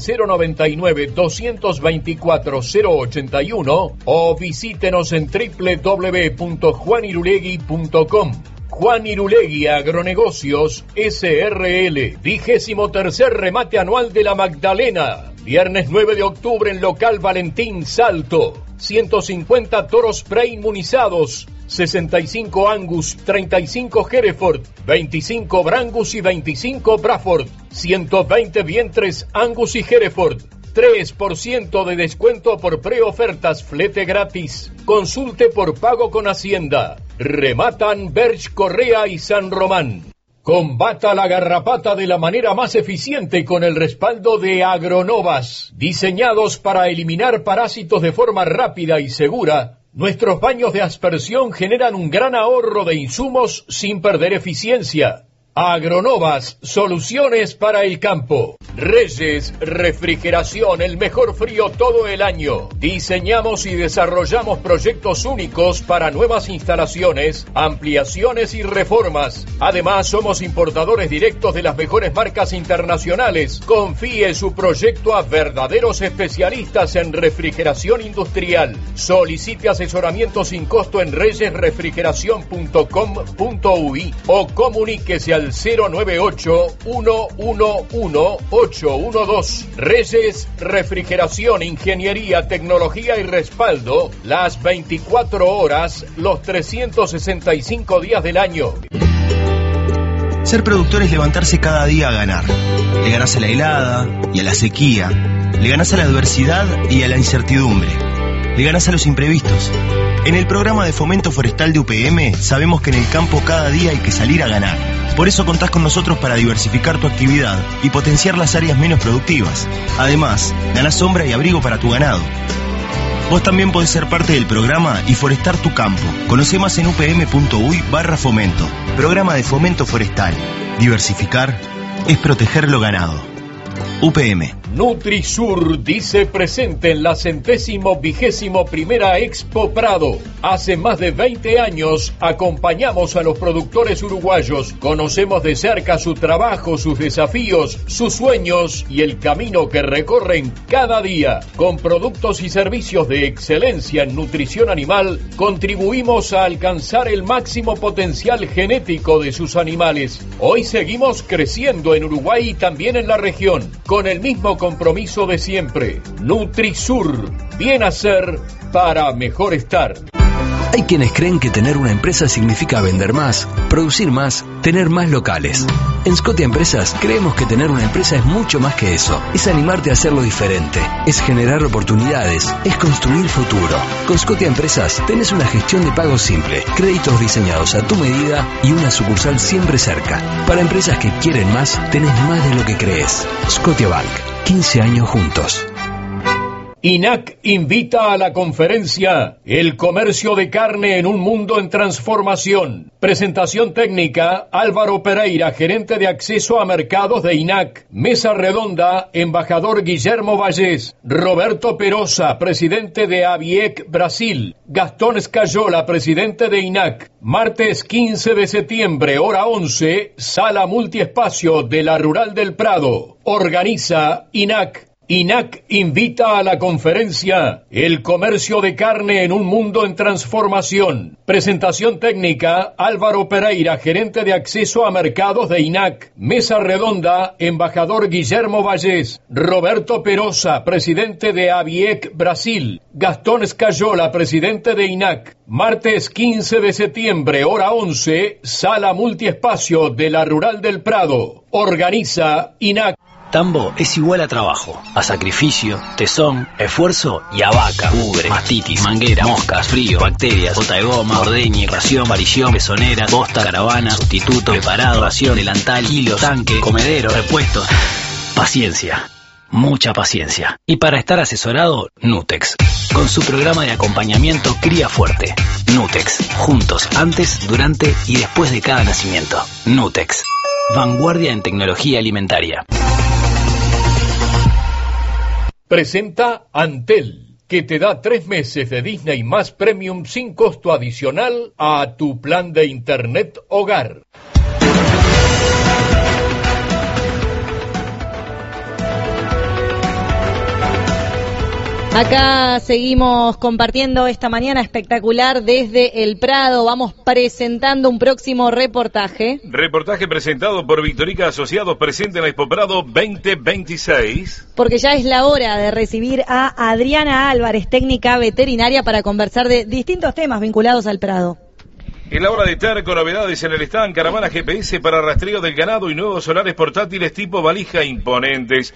099-224-081 o visítenos en www.juanirulegui.com. Juan Irulegui Agronegocios SRL, 23º remate anual de la Magdalena. Viernes 9 de octubre en local Valentín Salto. 150 toros preinmunizados, 65 Angus, 35 Hereford, 25 Brangus y 25 Braford, 120 vientres Angus y Hereford. 3% de descuento por preofertas, flete gratis. Consulte por pago con Hacienda. Rematan Berch Correa y San Román. Combata la garrapata de la manera más eficiente con el respaldo de Agronovas. Diseñados para eliminar parásitos de forma rápida y segura, nuestros baños de aspersión generan un gran ahorro de insumos sin perder eficiencia. Agronovas, soluciones para el campo. Reyes Refrigeración, el mejor frío todo el año. Diseñamos y desarrollamos proyectos únicos para nuevas instalaciones, ampliaciones y reformas. Además, somos importadores directos de las mejores marcas internacionales. Confíe su proyecto a verdaderos especialistas en refrigeración industrial. Solicite asesoramiento sin costo en reyesrefrigeración.com.uy o comuníquese al 098-111-812. Reyes Refrigeración, ingeniería, tecnología y respaldo, las 24 horas, los 365 días del año. Ser productor es levantarse cada día a ganar. Le ganás a la helada y a la sequía. Le ganás a la adversidad y a la incertidumbre. Le ganás a los imprevistos. En el programa de fomento forestal de UPM sabemos que en el campo cada día hay que salir a ganar. Por eso contás con nosotros para diversificar tu actividad y potenciar las áreas menos productivas. Además, ganás sombra y abrigo para tu ganado. Vos también podés ser parte del programa y forestar tu campo. Conocé más en upm.uy/fomento. Programa de fomento forestal. Diversificar es proteger lo ganado. UPM. Nutrisur dice presente en la 121ª Expo Prado. Hace más de 20 años acompañamos a los productores uruguayos. Conocemos de cerca su trabajo, sus desafíos, sus sueños y el camino que recorren cada día. Con productos y servicios de excelencia en nutrición animal, contribuimos a alcanzar el máximo potencial genético de sus animales. Hoy seguimos creciendo en Uruguay y también en la región, con el mismo compromiso de siempre. Nutrisur, bien hacer para mejor estar. Hay quienes creen que tener una empresa significa vender más, producir más, tener más locales. En Scotia Empresas creemos que tener una empresa es mucho más que eso. Es animarte a hacerlo diferente, es generar oportunidades, es construir futuro. Con Scotia Empresas tenés una gestión de pago simple, créditos diseñados a tu medida y una sucursal siempre cerca. Para empresas que quieren más, tenés más de lo que crees. Scotia Bank, 15 años juntos. INAC invita a la conferencia El comercio de carne en un mundo en transformación. Presentación técnica, Álvaro Pereira, gerente de acceso a mercados de INAC. Mesa redonda, embajador Guillermo Vallés. Roberto Perosa, presidente de ABIEC Brasil. Gastón Escayola, presidente de INAC. Martes 15 de septiembre, hora 11, sala multiespacio de la Rural del Prado. Organiza INAC. INAC invita a la conferencia El comercio de carne en un mundo en transformación. Presentación técnica, Álvaro Pereira, gerente de acceso a mercados de INAC. Mesa redonda, embajador Guillermo Vallés. Roberto Perosa, presidente de ABIEC Brasil. Gastón Escayola, presidente de INAC. Martes 15 de septiembre, hora 11, sala multiespacio de la Rural del Prado. Organiza INAC. Tambo es igual a trabajo, a sacrificio, tesón, esfuerzo y a vaca, mugre, mastitis, manguera, moscas, frío, bacterias, bota de goma, ordeñi, ración, varillón, pezonera, bosta, caravana, sustituto, preparado, ración, delantal, hilos, tanque, comedero, repuesto. Paciencia, mucha paciencia. Y para estar asesorado, Nutex, con su programa de acompañamiento Cría Fuerte. Nutex, juntos, antes, durante y después de cada nacimiento. Nutex, vanguardia en tecnología alimentaria. Presenta Antel, que te da 3 meses de Disney Más Premium sin costo adicional a tu plan de Internet hogar. Acá seguimos compartiendo esta mañana espectacular desde El Prado. Vamos presentando un próximo reportaje. Reportaje presentado por Victorica Asociados, presente en la Expo Prado 2026. Porque ya es la hora de recibir a Adriana Álvarez, técnica veterinaria, para conversar de distintos temas vinculados al Prado. Es la hora de estar con novedades en el stand, caravana GPS para rastreo del ganado y nuevos solares portátiles tipo valija imponentes.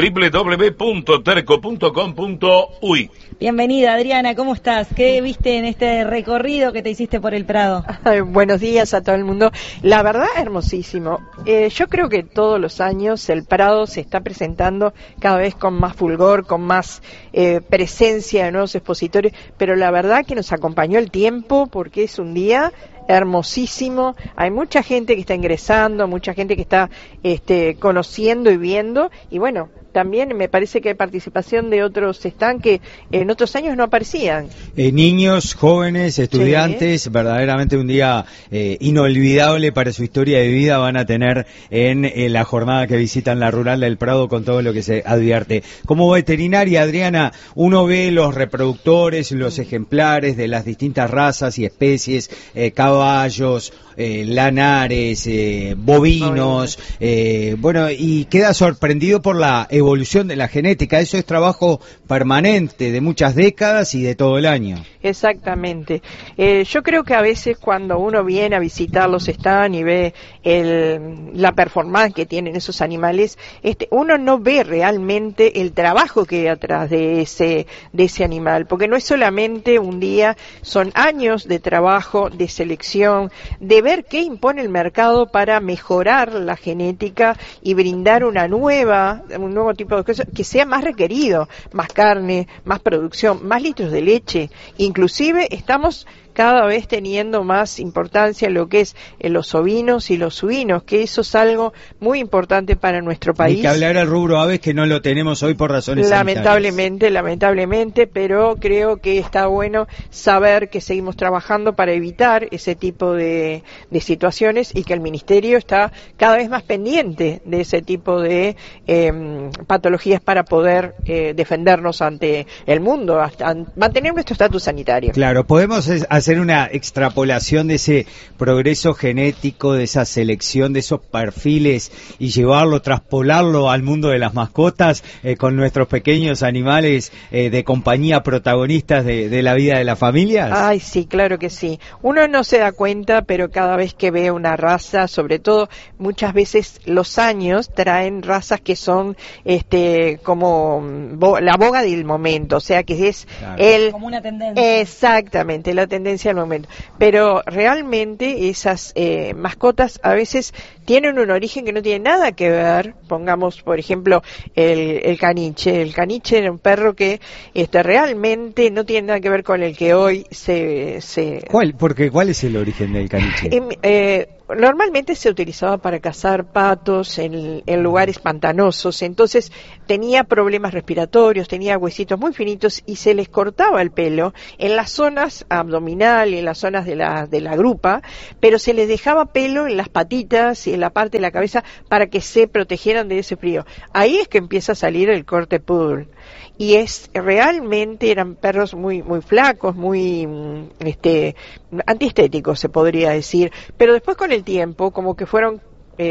www.terco.com.uy. Bienvenida, Adriana, ¿cómo estás? ¿Qué viste en este recorrido que te hiciste por el Prado? Buenos días a todo el mundo. La verdad, hermosísimo. Yo creo que todos los años el Prado se está presentando cada vez con más fulgor, con más presencia de nuevos expositores, pero la verdad que nos acompañó el tiempo porque es un día hermosísimo. Hay mucha gente que está ingresando, mucha gente que está conociendo y viendo, y bueno, también me parece que hay participación de otros stands que en otros años no aparecían. Niños, jóvenes, estudiantes, sí. Verdaderamente un día inolvidable para su historia de vida van a tener en la jornada que visitan la Rural del Prado con todo lo que se advierte. Como veterinaria, Adriana, uno ve los reproductores, los ejemplares de las distintas razas y especies, caballos, lanares, bovinos, bueno, y queda sorprendido por la evolución de la genética. Eso es trabajo permanente de muchas décadas y de todo el año. Exactamente. Yo creo que a veces cuando uno viene a visitar los stands y ve la performance que tienen esos animales, uno no ve realmente el trabajo que hay atrás de ese animal, porque no es solamente un día, son años de trabajo, de selección, de ver qué impone el mercado para mejorar la genética y brindar un nuevo tipo de cosas que sea más requerido, más carne, más producción, más litros de leche. Inclusive estamos cada vez teniendo más importancia en lo que es los ovinos y los suinos, que eso es algo muy importante para nuestro país. Hay que hablar al rubro aves, que no lo tenemos hoy por razones lamentablemente, pero creo que está bueno saber que seguimos trabajando para evitar ese tipo de situaciones y que el Ministerio está cada vez más pendiente de ese tipo de patologías para poder defendernos ante el mundo, hasta mantener nuestro estatus sanitario. Claro, podemos hacer hacer una extrapolación de ese progreso genético, de esa selección, de esos perfiles y llevarlo, traspolarlo al mundo de las mascotas con nuestros pequeños animales de compañía, protagonistas de la vida de las familias? Ay, sí, claro que sí. Uno no se da cuenta, pero cada vez que ve una raza, sobre todo muchas veces los años traen razas que son como la boga del momento, o sea que es como una tendencia. Exactamente, la tendencia del momento. Pero realmente esas mascotas a veces tienen un origen que no tiene nada que ver. Pongamos, por ejemplo, el caniche. El caniche era un perro que realmente no tiene nada que ver con el que hoy se... ¿Cuál es el origen del caniche? Normalmente se utilizaba para cazar patos en lugares pantanosos, entonces tenía problemas respiratorios, tenía huesitos muy finitos y se les cortaba el pelo en las zonas abdominal y en las zonas de la grupa, pero se les dejaba pelo en las patitas y en la parte de la cabeza para que se protegieran de ese frío. Ahí es que empieza a salir el corte poodle. Y realmente eran perros muy muy flacos, muy antiestéticos se podría decir, pero después con el tiempo como que fueron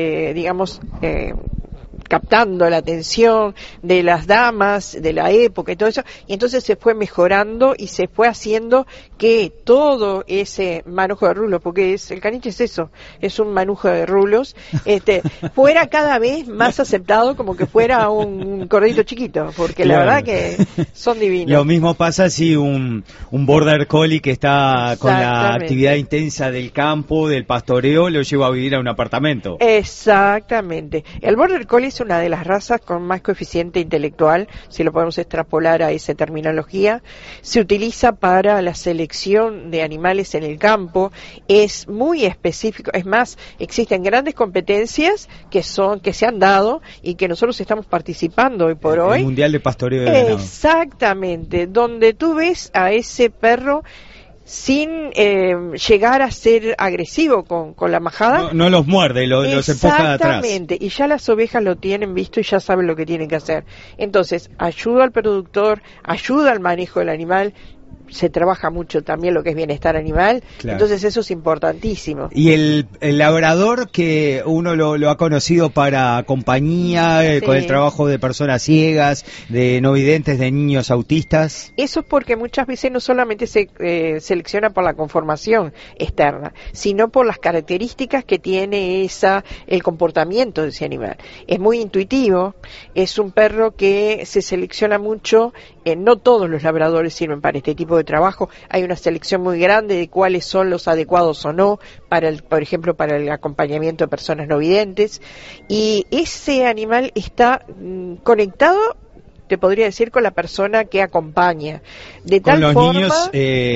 captando la atención de las damas de la época y todo eso, y entonces se fue mejorando y se fue haciendo que todo ese manejo de rulos, porque el caniche es eso, es un manejo de rulos, fuera cada vez más aceptado como que fuera un corderito chiquito, porque la verdad que son divinos. Lo mismo pasa si un border collie que está con la actividad intensa del campo, del pastoreo, lo lleva a vivir a un apartamento. Exactamente. El border collie es una de las razas con más coeficiente intelectual, si lo podemos extrapolar a esa terminología. Se utiliza para la selección de animales en el campo, es muy específico, es más, existen grandes competencias que se han dado y que nosotros estamos participando hoy por hoy. El Mundial de Pastoreo de Ganado. Exactamente, donde tú ves a ese perro sin llegar a ser agresivo con la majada. No los muerde, los empuja de atrás. Exactamente, y ya las ovejas lo tienen visto y ya saben lo que tienen que hacer. Entonces, ayuda al productor, ayuda al manejo del animal, se trabaja mucho también lo que es bienestar animal, claro. Entonces eso es importantísimo. Y el labrador, que uno lo ha conocido para compañía, sí, con el trabajo de personas ciegas, de no videntes, de niños autistas. Eso es porque muchas veces no solamente se selecciona por la conformación externa, sino por las características que tiene el comportamiento de ese animal. Es muy intuitivo, es un perro que se selecciona mucho, no todos los labradores sirven para este tipo de trabajo, hay una selección muy grande de cuáles son los adecuados o no, por ejemplo, para el acompañamiento de personas no videntes, y ese animal está conectado, te podría decir, con la persona que acompaña. De tal con los forma, niños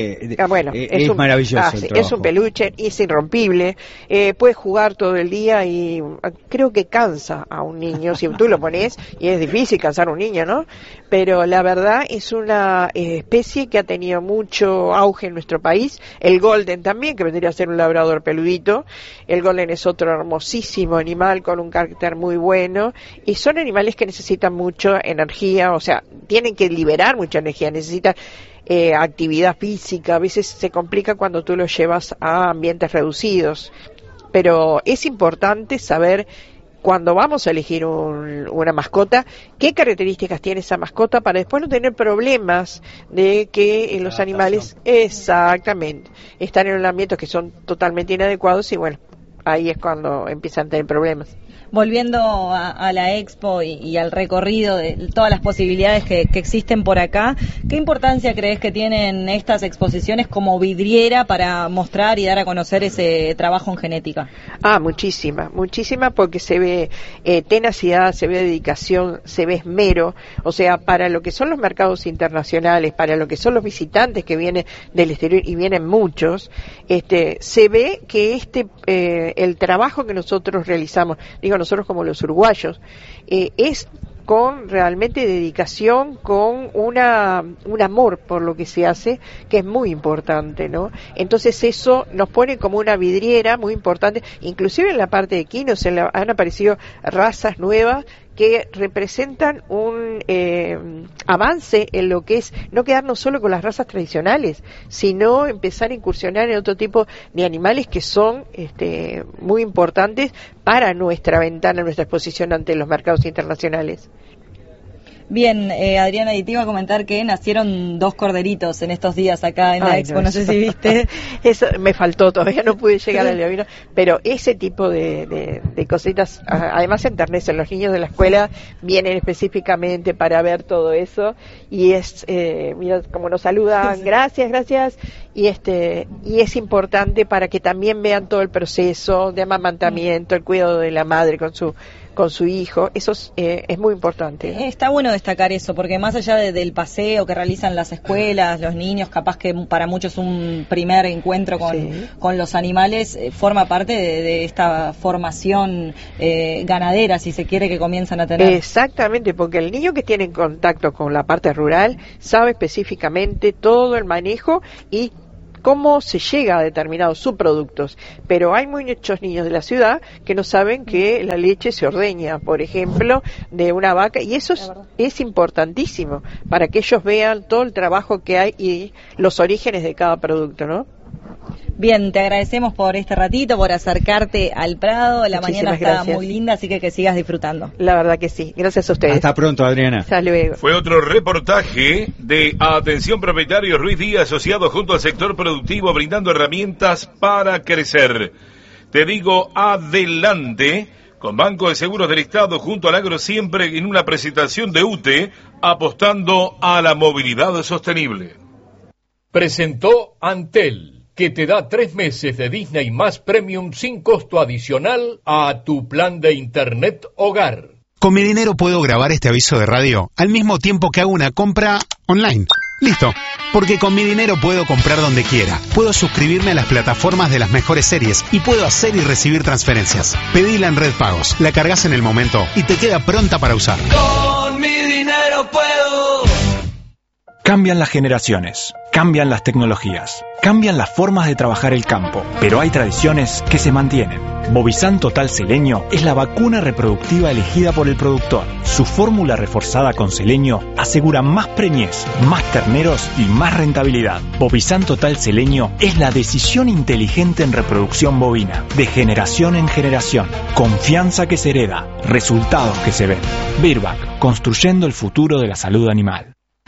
es maravilloso. Es un peluche, es irrompible, puedes jugar todo el día y creo que cansa a un niño, si tú lo pones, y es difícil cansar a un niño, ¿no? Pero la verdad es una especie que ha tenido mucho auge en nuestro país. El golden también, que vendría a ser un labrador peludito. El golden es otro hermosísimo animal con un carácter muy bueno, y son animales que necesitan mucha energía, o sea, tienen que liberar mucha energía, necesitan actividad física. A veces se complica cuando tú los llevas a ambientes reducidos, pero es importante saber, cuando vamos a elegir una mascota, qué características tiene esa mascota para después no tener problemas de que los animales, exactamente, están en un ambiente que son totalmente inadecuados, y bueno, ahí es cuando empiezan a tener problemas. Volviendo a la expo y al recorrido de todas las posibilidades que existen por acá, ¿qué importancia crees que tienen estas exposiciones como vidriera para mostrar y dar a conocer ese trabajo en genética? Muchísima, porque se ve tenacidad, se ve dedicación, se ve esmero, o sea, para lo que son los mercados internacionales, para lo que son los visitantes que vienen del exterior, y vienen muchos, se ve que el trabajo que nosotros realizamos, nosotros como los uruguayos, es con realmente dedicación, con un amor por lo que se hace, que es muy importante, ¿no? Entonces eso nos pone como una vidriera muy importante, inclusive en la parte de equinos han aparecido razas nuevas que representan un avance en lo que es no quedarnos solo con las razas tradicionales, sino empezar a incursionar en otro tipo de animales que son muy importantes para nuestra ventana, nuestra exposición ante los mercados internacionales. Bien, Adriana, y te iba a comentar que nacieron 2 corderitos en estos días acá en la Expo, no sé si viste. Eso me faltó, todavía no pude llegar al ovino, pero ese tipo de cositas, además enternecen. Los niños de la escuela vienen específicamente para ver todo eso, y mira como nos saludan, gracias, y es importante para que también vean todo el proceso de amamantamiento, el cuidado de la madre con su hijo. Eso es muy importante. Está bueno destacar eso, porque más allá del paseo que realizan las escuelas, los niños, capaz que para muchos es un primer encuentro con los animales, forma parte de esta formación ganadera, si se quiere, que comienzan a tener. Exactamente, porque el niño que tiene contacto con la parte rural sabe específicamente todo el manejo y cómo se llega a determinados subproductos, pero hay muchos niños de la ciudad que no saben que la leche se ordeña, por ejemplo, de una vaca, y eso es importantísimo para que ellos vean todo el trabajo que hay y los orígenes de cada producto, ¿no? Bien, te agradecemos por este ratito, por acercarte al Prado. La mañana está muy linda, así que sigas disfrutando. La verdad que sí. Gracias a ustedes. Hasta pronto, Adriana. Hasta luego. Fue otro reportaje de Atención Propietario Ruiz Díaz, asociado junto al sector productivo, brindando herramientas para crecer. Te digo, adelante, con Banco de Seguros del Estado junto al agro, siempre en una presentación de UTE, apostando a la movilidad sostenible. Presentó Antel, que te da 3 meses de Disney más Premium sin costo adicional a tu plan de Internet hogar. Con mi dinero puedo grabar este aviso de radio al mismo tiempo que hago una compra online. Listo. Porque con mi dinero puedo comprar donde quiera. Puedo suscribirme a las plataformas de las mejores series y puedo hacer y recibir transferencias. Pedila en Red Pagos, la cargas en el momento y te queda pronta para usar. Con mi dinero puedo. Cambian las generaciones, cambian las tecnologías, cambian las formas de trabajar el campo, pero hay tradiciones que se mantienen. Bovizan Total Seleño es la vacuna reproductiva elegida por el productor. Su fórmula reforzada con selenio asegura más preñez, más terneros y más rentabilidad. Bovizan Total Seleño es la decisión inteligente en reproducción bovina, de generación en generación. Confianza que se hereda, resultados que se ven. Virbac, construyendo el futuro de la salud animal.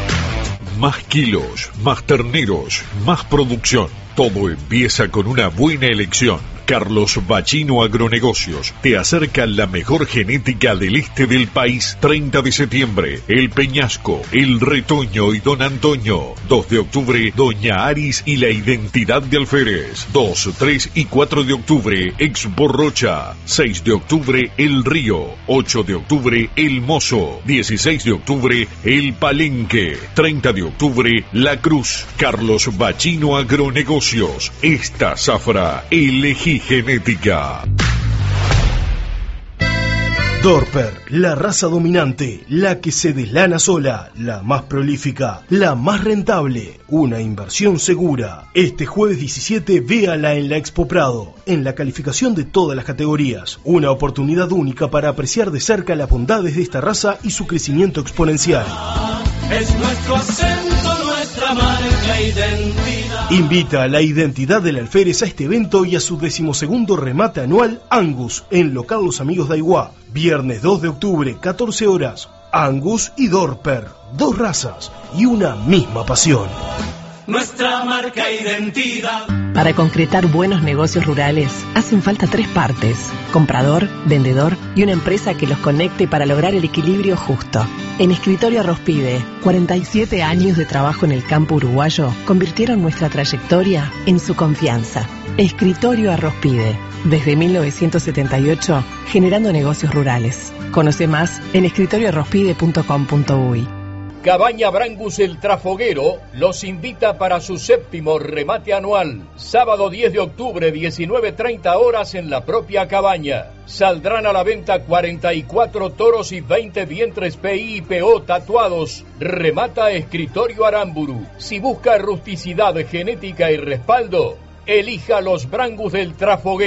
Más kilos, más terneros, más producción. Todo empieza con una buena elección. Carlos Bachino Agronegocios te acerca la mejor genética del este del país. 30 de septiembre, El Peñasco, El Retoño y Don Antonio. 2 de octubre, Doña Aris y la Identidad de Alférez. 2, 3 y 4 de octubre, Expo Rocha. 6 de octubre, El Río. 8 de octubre, El Mozo. 16 de octubre, El Palenque. 30 de octubre, La Cruz. Carlos Bachino Agronegocios. Esta zafra, elegí genética. Dorper, la raza dominante, la que se deslana sola, la más prolífica, la más rentable, una inversión segura. Este jueves 17 véala en la Expo Prado, en la calificación de todas las categorías. Una oportunidad única para apreciar de cerca las bondades de esta raza y su crecimiento exponencial. Es nuestro acento, nuestra marca, identidad. Invita a la Identidad del Alférez a este evento y a su 12º remate anual Angus en local Los Amigos de Aiguá. Viernes 2 de octubre, 14 horas. Angus y Dorper, 2 razas y una misma pasión. Nuestra marca, identidad. Para concretar buenos negocios rurales, hacen falta 3 partes: comprador, vendedor y una empresa que los conecte para lograr el equilibrio justo. En Escritorio Arrospide, 47 años de trabajo en el campo uruguayo convirtieron nuestra trayectoria en su confianza. Escritorio Arrospide, desde 1978, generando negocios rurales. Conoce más en escritorioarrospide.com.uy. Cabaña Brangus El Trafoguero los invita para su 7º remate anual. Sábado 10 de octubre, 19:30 horas en la propia cabaña. Saldrán a la venta 44 toros y 20 vientres PI y PO tatuados. Remata Escritorio Aramburu. Si busca rusticidad, genética y respaldo, elija los Brangus del Trafoguero.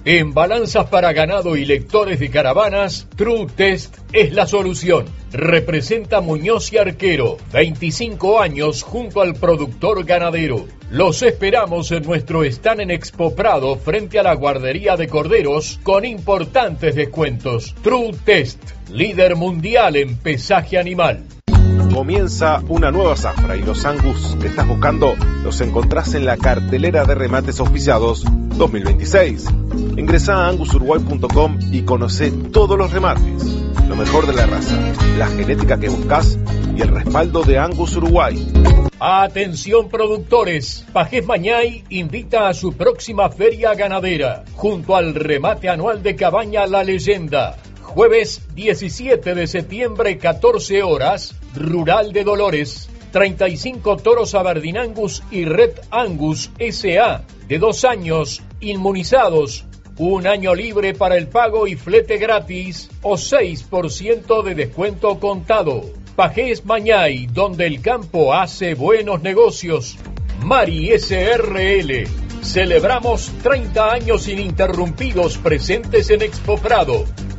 En balanzas para ganado y lectores de caravanas, True Test es la solución. Representa Muñoz y Arquero, 25 años junto al productor ganadero. Los esperamos en nuestro stand en Expo Prado frente a la guardería de corderos con importantes descuentos. True Test, líder mundial en pesaje animal. Comienza una nueva zafra y los Angus que estás buscando los encontrás en la cartelera de remates auspiciados 2026. Ingresá a angusuruguay.com y conocé todos los remates, lo mejor de la raza, la genética que buscas y el respaldo de Angus Uruguay. Atención productores, Pajés Mañay invita a su próxima feria ganadera, junto al remate anual de Cabaña La Leyenda. Jueves 17 de septiembre, 14 horas, Rural de Dolores. 35 toros Aberdeen Angus y Red Angus S.A. de 2 años, inmunizados. 1 año libre para el pago y flete gratis o 6% de descuento contado. Pajés Mañay, donde el campo hace buenos negocios. Mari SRL. Celebramos 30 años ininterrumpidos presentes en Expo Prado.